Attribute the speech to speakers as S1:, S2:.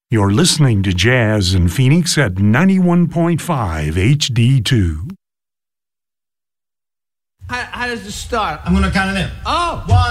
S1: You're listening to Jazz in Phoenix at 91.5 HD2.
S2: How does this start?
S3: I'm going to count it in.
S2: Oh!
S3: 1,